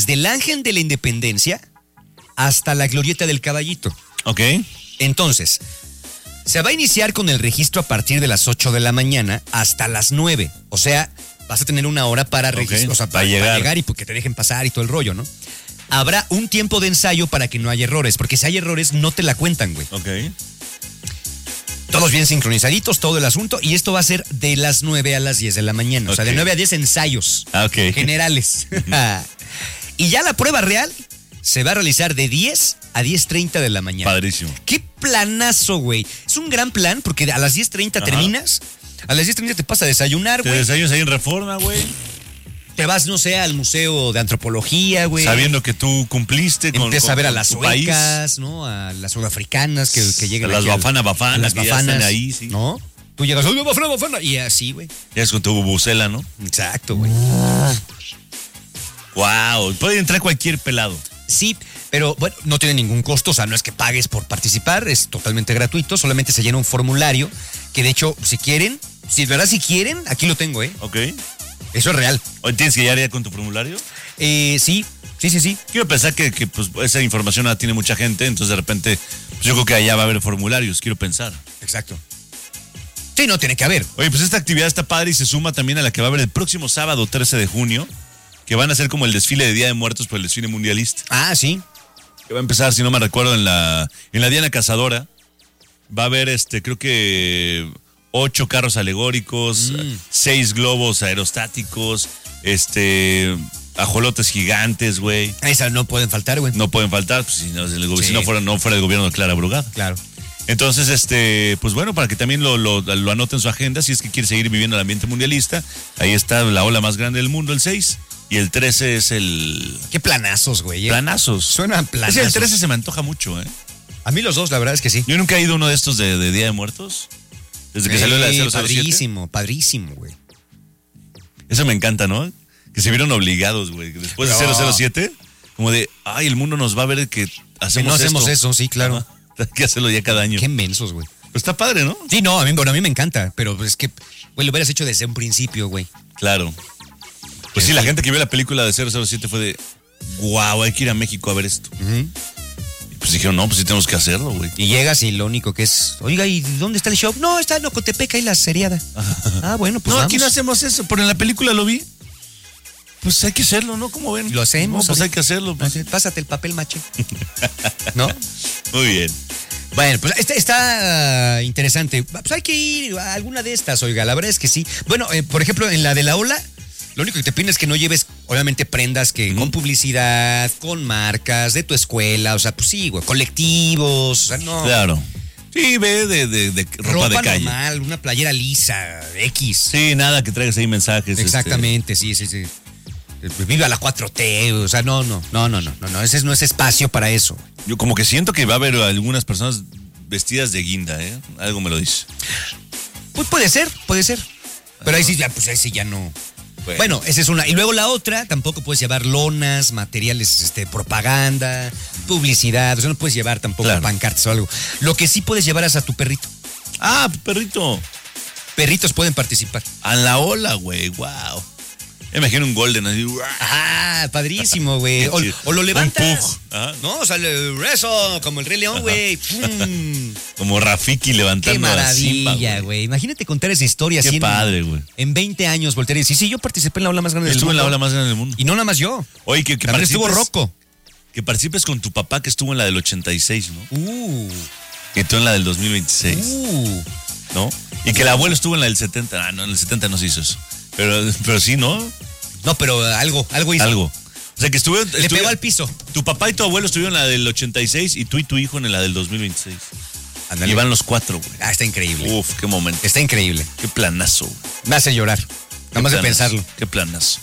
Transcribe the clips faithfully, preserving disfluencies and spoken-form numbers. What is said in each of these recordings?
desde el Ángel de la Independencia hasta la Glorieta del Caballito. Ok. Entonces, se va a iniciar con el registro a partir de las ocho de la mañana hasta las nueve. O sea, vas a tener una hora para registrar, okay, o sea, para, para, llegar. para llegar y que te dejen pasar y todo el rollo, ¿no? Habrá un tiempo de ensayo para que no haya errores, porque si hay errores no te la cuentan, güey. Ok. Todos bien sincronizaditos, todo el asunto, y esto va a ser de las nueve a las diez de la mañana. Okay. O sea, de nueve a diez ensayos ah, okay. generales. Y ya la prueba real se va a realizar de diez a diez treinta de la mañana. Padrísimo. Qué planazo, güey. Es un gran plan porque a las diez treinta terminas, a las diez treinta te pasas a desayunar, güey. Te desayunas ahí en Reforma, güey. Te vas, no sé, al Museo de Antropología, güey. Sabiendo que tú cumpliste con Empiezas con, a ver a las suecas, ¿no? A las sudafricanas que, que llegan a las bafanas, bafanas. A las bafanas. Ahí, sí. ¿No? Tú llegas, ¡ay, bafana, bafana! Y así, güey. Ya es con tu bubucela, ¿no? Exacto, güey. Wow, puede entrar cualquier pelado. Sí, pero bueno, no tiene ningún costo, o sea, no es que pagues por participar, es totalmente gratuito, solamente se llena un formulario que de hecho, si quieren, si de verdad si quieren, aquí lo tengo, ¿eh? Ok. Eso es real. ¿O tienes que llegar ya con tu formulario? Eh, sí, sí, sí, sí. Quiero pensar que, que pues, esa información la tiene mucha gente, entonces de repente pues, yo creo que allá va a haber formularios, quiero pensar. Exacto. Sí, no, tiene que haber. Oye, pues esta actividad está padre y se suma también a la que va a haber el próximo sábado, trece de junio, que van a ser como el desfile de Día de Muertos por el desfile mundialista. Ah, sí. Que va a empezar, si no me recuerdo, en la, en la Diana Cazadora. Va a haber, este, creo que ocho carros alegóricos, mm. seis globos aerostáticos, este, ajolotes gigantes, güey. Esas no pueden faltar, güey. No pueden faltar, pues, si, no, si, el, sí. si no, fuera, no fuera el gobierno de Clara Brugada. Claro. Entonces, este, pues bueno, para que también lo, lo, lo anoten en su agenda, si es que quiere seguir viviendo el ambiente mundialista, ahí está la ola más grande del mundo, el seis, y el trece es el... Qué planazos, güey. ¿eh? Planazos. Suenan planazos. Ese el trece se me antoja mucho, ¿eh? A mí los dos, la verdad es que sí. Yo nunca he ido a uno de estos de, de Día de Muertos, desde que sí, salió la de cero cero siete. Padrísimo, padrísimo, güey. Eso me encanta, ¿no? Que se vieron obligados, güey. Después no. de cero cero siete, como de, ay, el mundo nos va a ver que hacemos que no esto. hacemos eso, sí, claro. Ajá. Hay que hacerlo ya cada año. Qué mensos, güey. Pero está padre, ¿no? Sí, no, a mí, bueno, a mí me encanta, pero es que, güey, lo hubieras hecho desde un principio, güey. Claro. Pues sí, la gente que vio la película de cero cero siete fue de, guau, hay que ir a México a ver esto. Uh-huh. Y pues dijeron, no, pues sí tenemos que hacerlo, güey. Y llegas y lo único que es, oiga, ¿y dónde está el show? No, está en Ocotepec, ahí la seriada. Ah, bueno, pues no, vamos. aquí no hacemos eso, pero en la película lo vi. Pues hay que hacerlo, ¿no? ¿Cómo ven? Lo hacemos. No, pues hay que hacerlo. Pues. Pásate el papel maché. ¿No? Muy bien. Bueno, pues está, está interesante. Pues hay que ir a alguna de estas, oiga, la verdad es que sí. Bueno, eh, por ejemplo, en la de la ola, lo único que te piden es que no lleves, obviamente, prendas que uh-huh. con publicidad, con marcas, de tu escuela, o sea, pues sí, güey, colectivos, o sea, no. Claro. Sí, ve de, de, de ropa, ropa de calle. Normal, una playera lisa, X. Sí, nada que traigas ahí mensajes. Exactamente, este... sí, sí, sí. Viva la cuatro T, o sea, no, no, no, no, no, no, no, ese no es espacio para eso. Yo como que siento que va a haber algunas personas vestidas de guinda, ¿eh? Algo me lo dice. Pues puede ser, puede ser. Pero ahí sí, ya, pues ahí sí ya no. Bueno. bueno, esa es una. Y luego la otra, tampoco puedes llevar lonas, materiales, este, propaganda, publicidad, o sea, no puedes llevar tampoco claro. pancartas o algo. Lo que sí puedes llevar es a tu perrito. Ah, perrito. Perritos pueden participar. A la ola, güey, wow. Imagino un golden así. Ah, padrísimo, güey. O, o lo levantas. Ajá. No, o sea, eso, como el Rey León, güey. Como Rafiki levantando. Qué maravilla, güey. Imagínate contar esa historia. Qué así padre, güey. En, en veinte años voltear y decir, sí, yo participé en la ola más grande Estuve del mundo. Estuve en la ola más grande del mundo. Y no nada más yo. Oye, que, que también estuvo Rocco. Que participes con tu papá que estuvo en la del ochenta y seis, ¿no? Uh. Y tú en la del dos mil veintiséis. Uh. ¿No? Y que el abuelo estuvo en la del setenta. Ah, no, en el setenta no se hizo eso. Pero, pero sí, ¿no? No, pero algo, algo hizo. Algo. O sea, que estuve... Le estuve, pegó al piso. Tu papá y tu abuelo estuvieron en la del ochenta y seis y tú y tu hijo en la del dos mil veintiséis. Andale. Y van los cuatro, güey. Ah, está increíble. Uf, qué momento. Está increíble. Qué planazo, güey. Me hace llorar. Nada más de pensarlo. Qué planazo.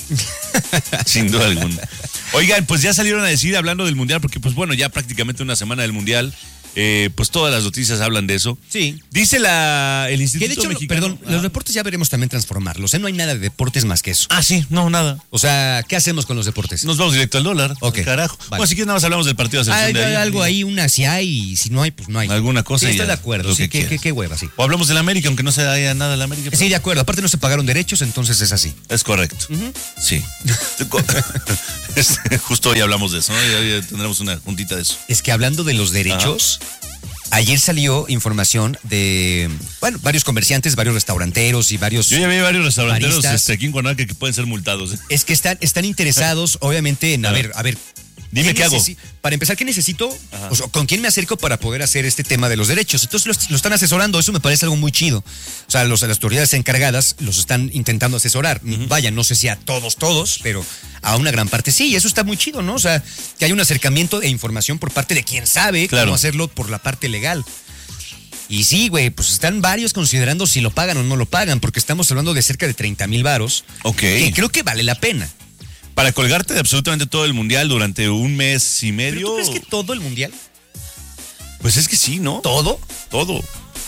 Sin duda alguna. Oigan, pues ya salieron a decir, hablando del Mundial, porque pues bueno, ya prácticamente una semana del Mundial. Eh, pues todas las noticias hablan de eso. Sí. Dice la el Instituto Que de hecho, Mexicano. perdón, ah. los deportes ya veremos también transformarlos. ¿eh? No hay nada de deportes más que eso. Ah, sí, no, nada. O sea, ¿qué hacemos con los deportes? Nos vamos directo al dólar. Ok. Carajo. Vale. Bueno, si quieres nada más hablamos del partido de Ah, selección de hay ahí. algo ahí, una si hay, y si no hay, pues no hay. Alguna cosa Sí, y estoy ya, de acuerdo. lo Sí, que qué, qué, quieras. qué hueva, sí. O hablamos del América, aunque no se haya nada del América. Sí, de acuerdo. Aparte no se pagaron derechos, entonces es así. Es correcto. Sí. Este, justo hoy hablamos de eso, ¿no? Y hoy tendremos una juntita de eso. Es que hablando de los derechos, ayer salió información de, bueno, varios comerciantes, varios restauranteros y varios... Yo ya vi varios restauranteros baristas. este, aquí en Cuernavaca que pueden ser multados. ¿eh? Es que están, están interesados, obviamente, en, a Ah. ver, a ver... Dime qué hago. necesi- Para empezar, ¿qué necesito? Ajá. O sea, ¿con quién me acerco para poder hacer este tema de los derechos? Entonces lo, lo están asesorando, eso me parece algo muy chido. O sea, los, las autoridades encargadas los están intentando asesorar. Vaya, no sé si a todos, todos, pero a una gran parte sí, y eso está muy chido, ¿no? O sea, que hay un acercamiento e información por parte de quien sabe Claro. cómo hacerlo por la parte legal. Y sí, güey, pues están varios considerando si lo pagan o no lo pagan, porque estamos hablando de cerca de treinta mil varos. Ok. Que creo que vale la pena. Para colgarte de absolutamente todo el mundial durante un mes y ¿Pero medio. tú crees que todo el mundial? Pues es que sí, ¿no? ¿Todo? Todo.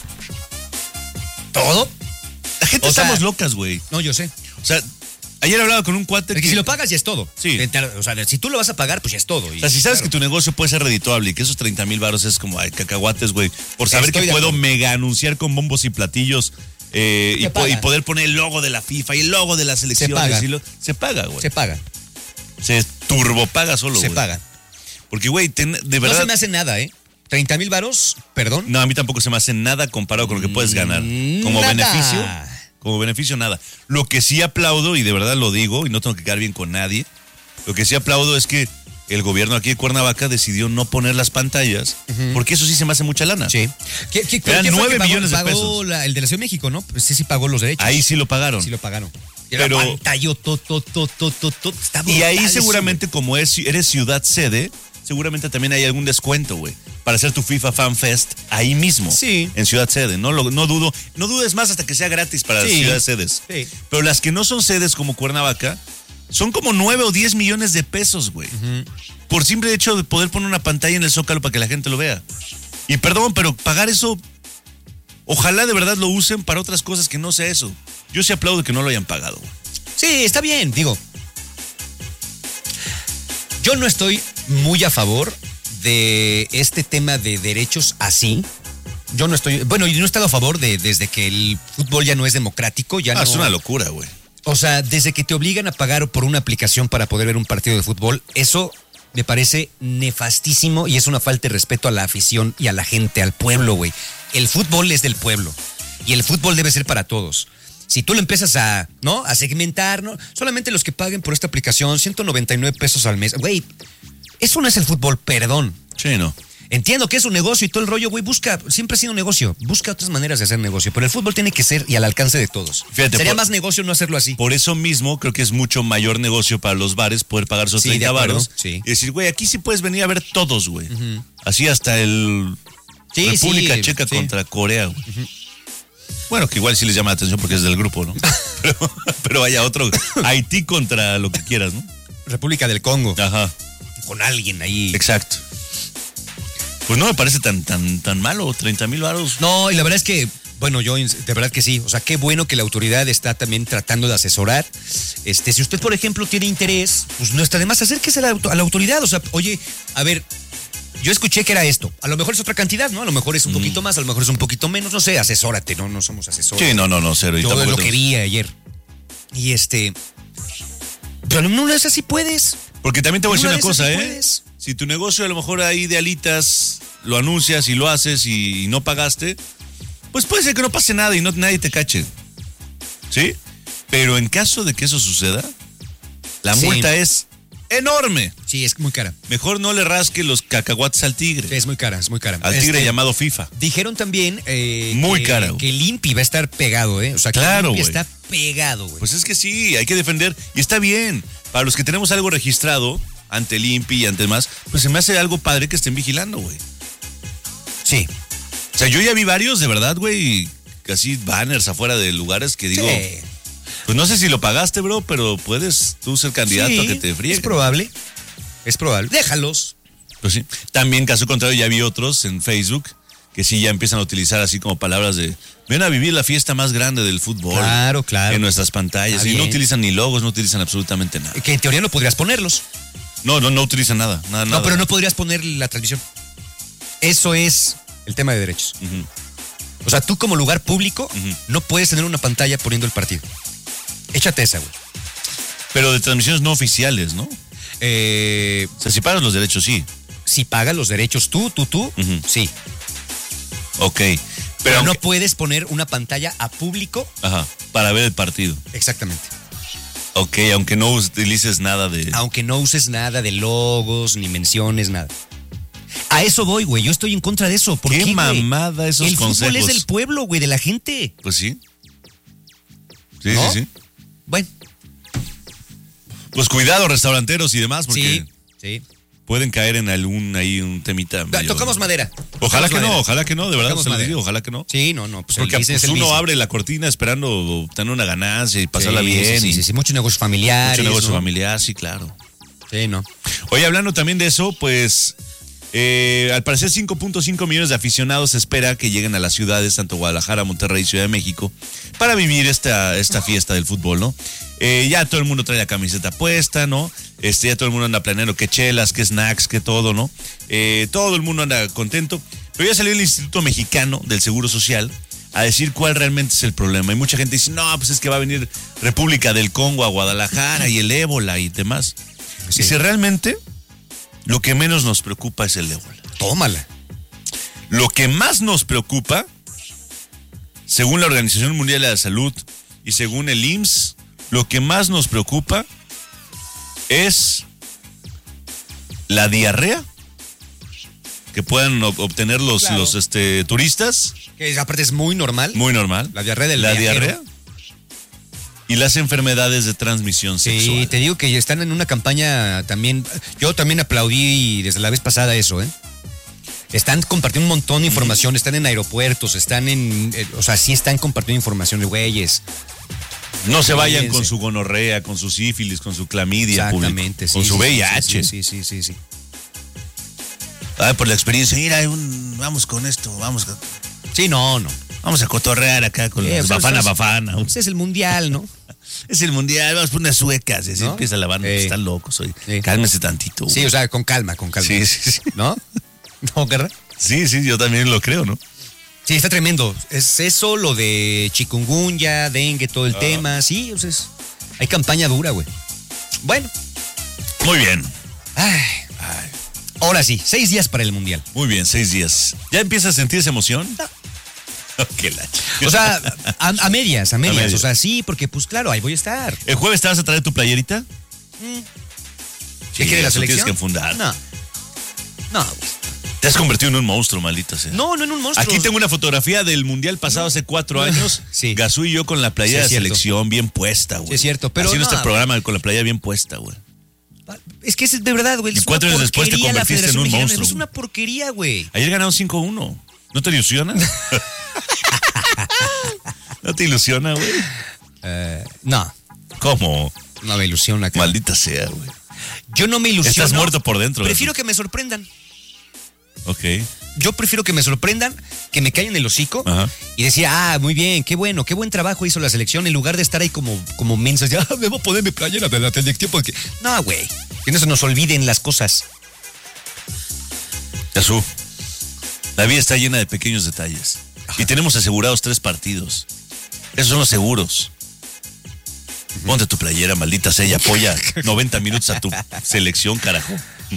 ¿Todo? La gente O sea- estamos locas, güey. No, yo sé. O sea, ayer hablaba con un cuate Porque que... si lo pagas ya es todo. Sí. O sea, si tú lo vas a pagar, pues ya es todo. O sea, si sabes que tu negocio puede ser redituable y que esos treinta mil baros es como, ay, cacahuates, güey. Por saber Estoy que de puedo acuerdo. mega anunciar con bombos y platillos eh, y, Se po- paga. y poder poner el logo de la FIFA y el logo de las selecciones. paga. y lo- se paga, güey. Se paga. Se turbopaga solo, Se güey. paga. Porque, güey, ten- de No verdad... se me hace nada, ¿eh? treinta mil varos, perdón. No, a mí tampoco se me hace nada comparado con lo que puedes ganar. Como Nada. beneficio, como beneficio nada. Lo que sí aplaudo, y de verdad lo digo, y no tengo que quedar bien con nadie, lo que sí aplaudo es que el gobierno aquí de Cuernavaca decidió no poner las pantallas, porque eso sí se me hace mucha lana. Sí. ¿Qué, qué, Eran qué fue nueve que pagó- millones de pagó pesos. la- el de la Ciudad de México, ¿no? Pues sí, sí pagó los derechos. Ahí sí lo pagaron. Sí lo pagaron. Y Pero- la pantalla, to, to, to, to, to, to, está Y ahí brutal eso, seguramente, como es, eres ciudad sede, seguramente también hay algún descuento, güey, para hacer tu FIFA Fan Fest ahí mismo. Sí. En ciudad sede. No, lo, no dudo. No dudes más hasta que sea gratis para las Sí. ciudades sedes. Sí. Pero las que no son sedes como Cuernavaca, son como nueve o diez millones de pesos, güey. Por simple hecho de poder poner una pantalla en el Zócalo para que la gente lo vea. Y perdón, pero pagar eso, ojalá de verdad lo usen para otras cosas que no sea eso. Yo sí aplaudo que no lo hayan pagado, güey. Sí, está bien, digo. Yo no estoy muy a favor de este tema de derechos así. Yo no estoy, bueno, yo no he estado a favor de desde que el fútbol ya no es democrático, ya Ah, no. es una locura, güey. O sea, desde que te obligan a pagar por una aplicación para poder ver un partido de fútbol, eso me parece nefastísimo y es una falta de respeto a la afición y a la gente, al pueblo, güey. El fútbol es del pueblo y el fútbol debe ser para todos. Si tú lo empiezas a, ¿no? A segmentar, ¿no? Solamente los que paguen por esta aplicación, ciento noventa y nueve pesos al mes. Güey, eso no es el fútbol, perdón. Sí, no. Entiendo que es un negocio y todo el rollo, güey, busca, siempre ha sido un negocio, busca otras maneras de hacer negocio, pero el fútbol tiene que ser y al alcance de todos. Fíjate, Sería por- más negocio no hacerlo así. Por eso mismo creo que es mucho mayor negocio para los bares poder pagar sus Sí, de treinta acuerdo, varos sí. y decir, güey, aquí sí puedes venir a ver todos, güey. Así hasta el Sí, República sí, Checa sí. contra Corea, güey. Bueno, que igual sí les llama la atención porque es del grupo, ¿no? pero, pero vaya otro Haití contra lo que quieras, ¿no? República del Congo, Ajá, con alguien ahí. exacto. Pues no me parece tan tan tan malo, treinta mil varos. No, y la verdad es que, bueno, yo de verdad que sí. O sea, qué bueno que la autoridad está también tratando de asesorar. Este, si usted, por ejemplo, tiene interés, pues no está de más, acérquese a la, auto- a la autoridad. O sea, oye, a ver, yo escuché que era esto. A lo mejor es otra cantidad, ¿no? A lo mejor es un poquito más, a lo mejor es un poquito menos, no sé, asesórate, ¿no? No somos asesores. Sí, no, no, no, cero. Y Yo es tampoco lo te- que vi ayer. Y este. Pero no es así, puedes. Porque también te voy a decir Una una de esas cosa, sí ¿eh? puedes. Si tu negocio a lo mejor ahí de alitas lo anuncias y lo haces y no pagaste, pues puede ser que no pase nada y no nadie te cache. ¿Sí? Pero en caso de que eso suceda, la Sí. multa es enorme. Sí, es muy cara. Mejor no le rasque los cacahuates al tigre. Es muy cara, es muy cara. Al tigre Este, llamado FIFA. Dijeron también eh, Muy que, cara, güey. que el INPI va a estar pegado, ¿eh? O sea, que Claro, el INPI güey. está pegado, güey. Pues es que sí, hay que defender. Y está bien. Para los que tenemos algo registrado ante el INPI y ante demás, pues se me hace algo padre que estén vigilando, güey. Sí. O sea, yo ya vi varios, de verdad, güey, casi banners afuera de lugares que digo, Sí. pues no sé si lo pagaste, bro, pero puedes tú ser candidato Sí, a que te frieguen. es probable. Es probable. Déjalos. Pues sí. También, caso contrario, ya vi otros en Facebook que sí ya empiezan a utilizar así como palabras de ven a vivir la fiesta más grande del fútbol. Claro, claro. En nuestras pantallas. Está Y no bien. utilizan ni logos, no utilizan absolutamente nada. Que en teoría no podrías ponerlos. No, no, no utilizan nada. nada No, nada. pero no podrías poner la transmisión. Eso es el tema de derechos. Ujú. O sea, tú como lugar público Ujú. no puedes tener una pantalla poniendo el partido. Échate esa, güey. Pero de transmisiones no oficiales, ¿no? Eh, O sea, si pagas los derechos, sí. si pagas los derechos tú, tú, tú, Ujú. sí. Ok. Pero, Pero no aunque- puedes poner una pantalla a público. Ajá, para ver el partido. Exactamente. Ok, aunque no utilices nada de... Aunque no uses nada de logos, ni menciones, nada. A eso voy, güey. Yo estoy en contra de eso. ¿Por Qué qué, güey? mamada esos El consejos. fútbol es del pueblo, güey, de la gente. Pues sí. Sí, ¿No? sí, sí. Bueno, Pues cuidado, restauranteros y demás, porque sí, sí. pueden caer en algún ahí un temita. Da- medio- Tocamos madera. Ojalá Tocamos que no, madera. ojalá que no, de verdad Tocamos se lo madera. digo, ojalá que no. Sí, no, no. Pues Porque el business pues, es el uno business. abre la cortina esperando obtener una ganancia y pasarla Sí, bien. Sí, y sí, sí, muchos negocios familiares. mucho negocio ¿no? familiar, sí, claro. Sí, no. Oye, hablando también de eso, pues eh, al parecer cinco punto cinco millones de aficionados se espera que lleguen a las ciudades, tanto Guadalajara, Monterrey y Ciudad de México, para vivir esta, esta fiesta del fútbol, ¿no? Eh, ya todo el mundo trae la camiseta puesta, ¿no? Este, ya todo el mundo anda planeando qué chelas, qué snacks, qué todo, ¿no? Eh, todo el mundo anda contento. Pero ya salió el Instituto Mexicano del Seguro Social a decir cuál realmente es el problema. Y mucha gente dice, no, pues es que va a venir República del Congo a Guadalajara y el ébola y demás. Sí. Y si realmente lo que menos nos preocupa es el ébola. Tómala. Lo que más nos preocupa, según la Organización Mundial de la Salud y según el I M S S, lo que más nos preocupa es la diarrea que puedan ob- obtener los, Claro. los este, turistas, Que aparte es muy normal. muy normal. La diarrea del La viajero. diarrea y las enfermedades de transmisión Sí, sexual. te digo que están en una campaña también. Yo también aplaudí desde la vez pasada eso, ¿eh? Están compartiendo un montón de información, están en aeropuertos, están en. eh, o sea, sí están compartiendo información de güeyes. No se vayan Fíjense. con su gonorrea, con su sífilis, con su clamidia Exactamente, pública, sí. con su sí, V I sí, H. Sí, sí, sí, sí, sí. Ah, por la experiencia, mira, hay un, vamos con esto, vamos, con- Sí, no, no. vamos a cotorrear acá con Eh, las o sea, bafana es- bafana. Ese es el mundial, ¿no? Es el mundial, vamos por unas suecas, y así ¿No? empieza la banda, Eh. están locos hoy. Sí. Cálmese tantito. Sí, o sea, con calma, con calma. sí, sí, sí. ¿No? ¿No, Guerra? Sí, sí, yo también lo creo, ¿no? Sí, está tremendo. Es eso, lo de chikungunya, dengue, todo el Ah. tema. Sí, o sea, es- hay campaña dura, güey. Bueno. Muy bien, Ay, ahora sí, seis días para el mundial. muy bien, seis días. ¿Ya empieza a sentir esa emoción? Qué la ch- O sea, a, a medias, a medias. medias. O sea, sí, porque pues claro, ahí voy a estar. ¿El jueves te vas a traer tu playerita? ¿Qué quiere la eso selección? Tienes que enfundar. No. No, güey. Te has convertido en un monstruo, maldita sea. No, no en un monstruo. Aquí tengo una fotografía del mundial pasado hace cuatro años. Sí. Gazú y yo con la playera Sí, es de cierto. selección bien puesta, güey. Sí, es cierto, pero haciendo no, este programa con la playera bien puesta, güey. Es que es de verdad, güey. Y es cuatro una años después te porquería la convertiste en Federación un Mexicana. monstruo. Es una porquería, güey. Ayer ganaron cinco uno. ¿No te ilusiona? ¿No te ilusiona, güey? Eh, no, ¿Cómo? no me ilusiona. cara. Maldita sea, güey. Yo no me ilusiono. Estás muerto por dentro. Prefiero que me sorprendan. Ok. Yo prefiero que me sorprendan, que me caigan el hocico Ajá. y decir, ah, muy bien, qué bueno, qué buen trabajo hizo la selección, en lugar de estar ahí como, como mensos, ya, me voy a poner mi playera de la selección porque... No, güey, que no se nos olviden las cosas. Gazú, la vida está llena de pequeños detalles. Y tenemos asegurados tres partidos. Esos son los seguros. Ponte tu playera, maldita sea, y apoya noventa minutos a tu selección, carajo.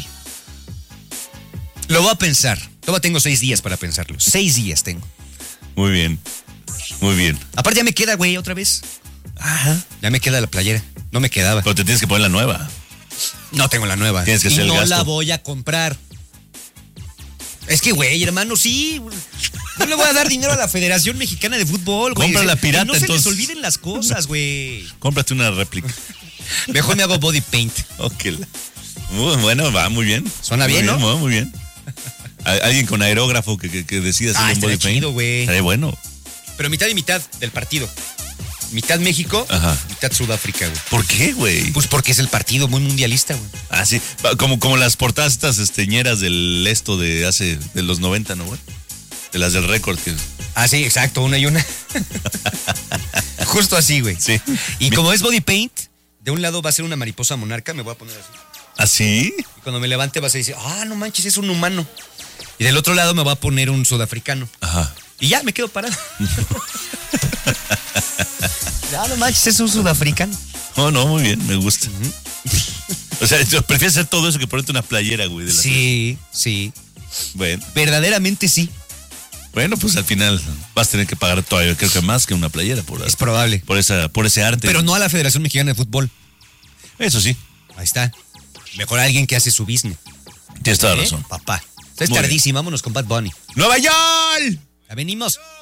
Lo voy a pensar. Todavía tengo seis días para pensarlo. Seis días tengo. Muy bien. Muy bien. Aparte ya me queda, güey, otra vez. Ajá. Ya me queda la playera. No me quedaba. Pero te tienes que poner la nueva. No tengo la nueva. Tienes que y hacer el no gasto. la voy a comprar. Es que, güey, hermano, sí. No le voy a dar dinero a la Federación Mexicana de Fútbol, güey. Compra la Que pirata, no se entonces. les olviden las cosas, güey. Cómprate una réplica. Mejor me hago body paint. Ok. Muy bueno, va muy bien. Suena Muy bien, ¿no? Muy, muy bien. Al- Alguien con aerógrafo que, que, que decida hacer Ah, un estaría body paint. chido, güey. Estaría bueno. Pero mitad y mitad del partido. Mitad México, Ajá. mitad Universitat Sudáfrica, güey. ¿Por qué, güey? Pues porque es el partido muy mundialista, güey. Ah, sí. Como, como las portadas estas esteñeras del esto de hace, de los noventa, ¿no, güey? De las del récord. Que... Ah, sí, exacto, una y una. Justo así, güey. Sí. Y Mi... como es body paint, de un lado va a ser una mariposa monarca, me voy a poner así. ¿Ah, sí? Y cuando me levante vas a decir, ah, no manches, es un humano. Y del otro lado me va a poner un sudafricano. Ajá. Y ya, me quedo parado. Ya, no manches, es un sudafricano. No, no, muy bien, me gusta. Uh-huh. O sea, prefieres hacer todo eso que ponerte una playera, güey. De la sí, serie. Sí. Bueno. Verdaderamente sí. Bueno, pues al final vas a tener que pagar todavía, creo que más que una playera. Por, es probable. Por, esa, por ese arte. Pero no a la Federación Mexicana de Fútbol. Eso sí. Ahí está. Mejor a alguien que hace su business. Tienes toda la ¿Eh? razón. Papá. Es tardísimo, vámonos con Bad Bunny. ¡Nueva York! Ya venimos.